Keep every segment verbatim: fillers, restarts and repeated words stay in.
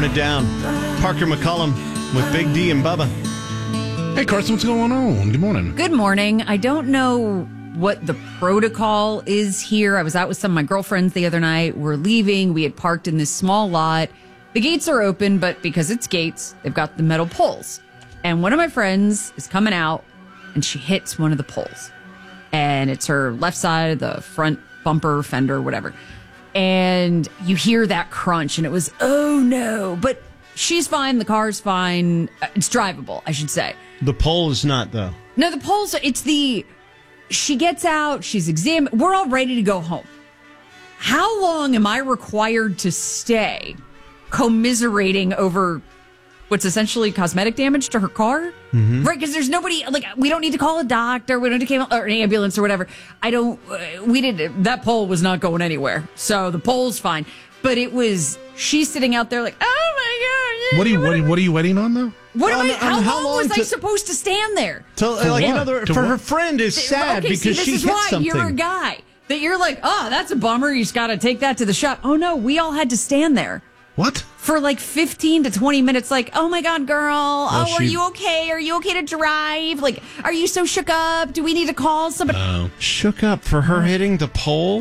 it down. Parker McCollum with Big D and Bubba. Hey, Carson, what's going on? Good morning. Good morning. I don't know what the protocol is here. I was out with some of my girlfriends the other night. We're leaving. We had parked in this small lot. The gates are open, but because it's gates, they've got the metal poles. And one of my friends is coming out, and she hits one of the poles. And it's her left side of the front bumper, fender, whatever. And you hear that crunch, and it was, oh, no. But she's fine. The car's fine. It's drivable, I should say. The pole is not, though. No, the poles, it's the... She gets out, she's examined. We're all ready to go home. How long am I required to stay commiserating over what's essentially cosmetic damage to her car? Mm-hmm. Right, because there's nobody, like, we don't need to call a doctor, we don't need to call or an ambulance or whatever. I don't, uh, we did, that pole was not going anywhere. So the pole's fine. But it was, she's sitting out there like, oh my God. What are you, what are you, what are you waiting on, though? What am On- I, how, on how long, long was to- I supposed to stand there? So, like, what? another, To for what? her friend is sad okay, because see, this she is hit why something. You're a guy that you're like, oh, that's a bummer. You just got to take that to the shop. Oh, no, we all had to stand there What? for like fifteen to twenty minutes. Like, oh, my God, girl. Well, oh, are she- you okay? Are you okay to drive? Like, are you so shook up? Do we need to call somebody? Oh. Shook up for her hitting the pole.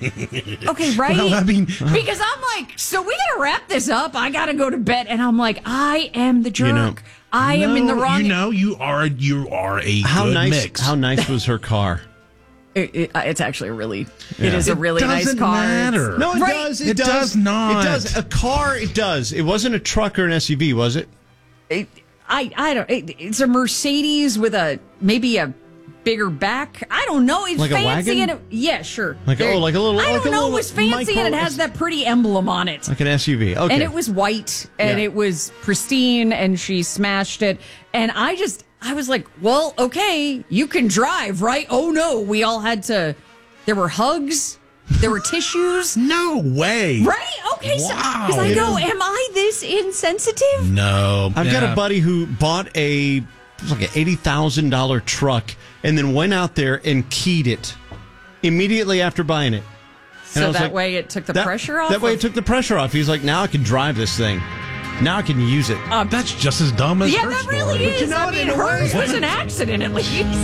Okay, right? Well, I mean, Because I'm like, so we got to wrap this up. I got to go to bed. And I'm like, I am the jerk. You know, I am in the no, wrong. You know, you are you are a How good nice? mix. How nice was her car? It, it, it's actually a really, Yeah. it is a It really nice doesn't car. matter. No, it Right. does. It, It does not. It does. A car, it does. It wasn't a truck or an S U V, was it? It, I I don't. It, it's a Mercedes with a maybe a bigger back. I don't know. It's Like a fancy wagon? and it, yeah, sure. Like, oh, like a little- I like don't a know. little It was fancy micro- and it has that pretty emblem on it. Like an S U V. Okay. And it was white and Yeah. it was pristine and she smashed it. And I just I was like, well, okay, you can drive, right? Oh no, we all had to. There were hugs. There were tissues. No way. Right? Okay, so Wow. because I go, am I this insensitive? No. I've got yeah. a buddy who bought a it was like an eighty thousand dollar truck and then went out there and keyed it immediately after buying it. And I So was that like, way it took the that- pressure off? That way of- it took the pressure off. He's like, now I can drive this thing. Now I can use it. That's just as dumb as Yeah, her that story. really is. you know I what, mean, in a way- hers was an accident at least.